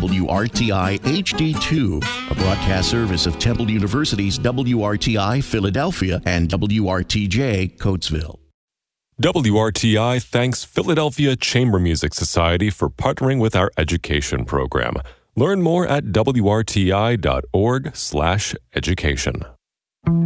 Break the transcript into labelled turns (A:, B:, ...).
A: WRTI HD2, a broadcast service of Temple University's WRTI Philadelphia and WRTJ Coatesville.
B: WRTI thanks Philadelphia Chamber Music Society for partnering with our education program. Learn more at wrti.org/education.